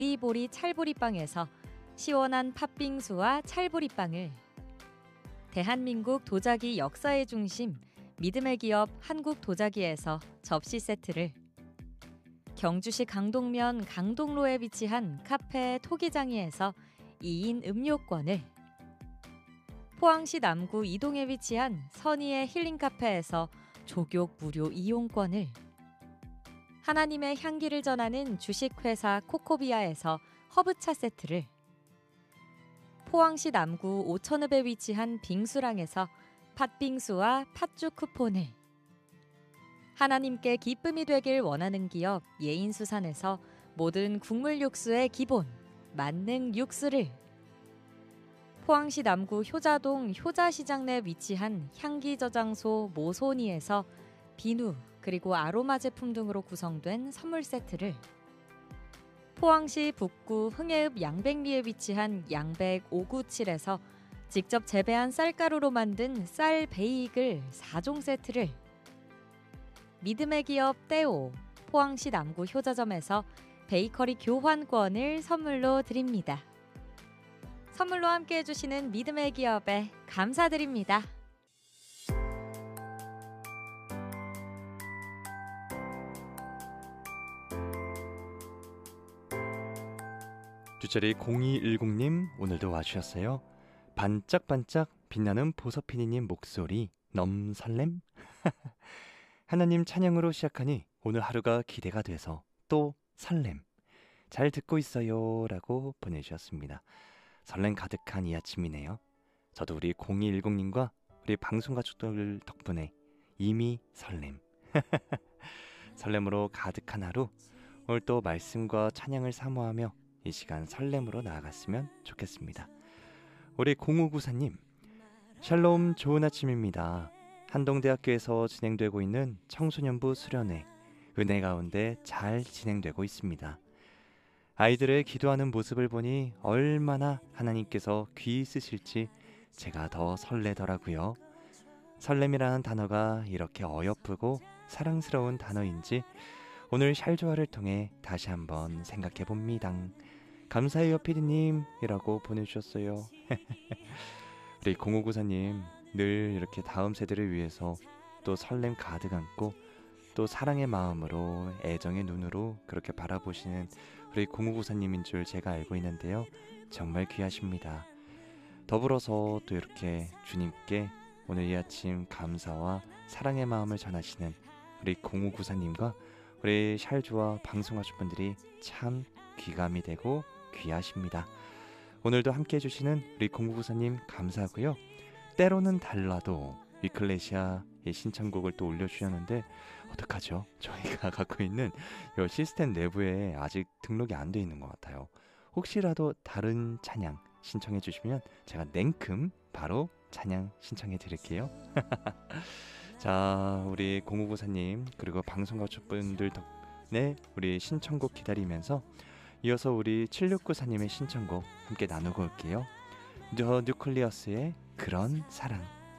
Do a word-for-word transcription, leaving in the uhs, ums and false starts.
보리보리 찰보리빵에서 시원한 팥빙수와 찰보리빵을, 대한민국 도자기 역사의 중심 믿음의 기업 한국도자기에서 접시 세트를, 경주시 강동면 강동로에 위치한 카페 토기장이에서 이 인 음료권을, 포항시 남구 이동에 위치한 선의의 힐링카페에서 조교 무료 이용권을, 하나님의 향기를 전하는 주식회사 코코비아에서 허브차 세트를, 포항시 남구 오천읍에 위치한 빙수랑에서 팥빙수와 팥죽 쿠폰을, 하나님께 기쁨이 되길 원하는 기업 예인수산에서 모든 국물 육수의 기본 만능 육수를, 포항시 남구 효자동 효자시장 내 위치한 향기 저장소 모소니에서 비누 그리고 아로마 제품 등으로 구성된 선물 세트를, 포항시 북구 흥해읍 양백리에 위치한 양백 오구칠에서 직접 재배한 쌀가루로 만든 쌀 베이글 사 종 세트를, 믿음의 기업 떼오 포항시 남구 효자점에서 베이커리 교환권을 선물로 드립니다. 선물로 함께 해주시는 믿음의 기업에 감사드립니다. 주철이 공이일공님 오늘도 와주셨어요. 반짝반짝 빛나는 보석피디님 목소리 넘 설렘? 하나님 찬양으로 시작하니 오늘 하루가 기대가 돼서 또 설렘. 잘 듣고 있어요 라고 보내주셨습니다. 설렘 가득한 이 아침이네요. 저도 우리 공이일공님과 우리 방송가족들 덕분에 이미 설렘. 설렘으로 가득한 하루, 오늘 또 말씀과 찬양을 사모하며 이 시간 설렘으로 나아갔으면 좋겠습니다. 우리 공오구사님, 샬롬 좋은 아침입니다. 한동대학교에서 진행되고 있는 청소년부 수련회 은혜 가운데 잘 진행되고 있습니다. 아이들의 기도하는 모습을 보니 얼마나 하나님께서 귀히 쓰실지 제가 더 설레더라고요. 설렘이라는 단어가 이렇게 어여쁘고 사랑스러운 단어인지 오늘 샬조아를 통해 다시 한번 생각해 봅니다. 감사해요 피디님이라고 보내주셨어요. 우리 공오구사님 늘 이렇게 다음 세대를 위해서 또 설렘 가득 안고 또 사랑의 마음으로 애정의 눈으로 그렇게 바라보시는 우리 공오구사님인 줄 제가 알고 있는데요. 정말 귀하십니다. 더불어서 또 이렇게 주님께 오늘 이 아침 감사와 사랑의 마음을 전하시는 우리 공오구사님과 우리 샬주와 방송하실 분들이 참 귀감이 되고 귀하십니다. 오늘도 함께 해주시는 우리 공구구사님 감사하고요. 때로는 달라도 위클레시아의 신청곡을 또 올려주셨는데 어떡하죠? 저희가 갖고 있는 이 시스템 내부에 아직 등록이 안 돼 있는 것 같아요. 혹시라도 다른 찬양 신청해 주시면 제가 냉큼 바로 찬양 신청해 드릴게요. 자, 우리 공구구사님 그리고 방송가족분들 덕분에 우리 신청곡 기다리면서 이어서 우리 칠육구사님의 신청곡 함께 나누고 올게요. 더 뉴클리어스의 그런 사랑.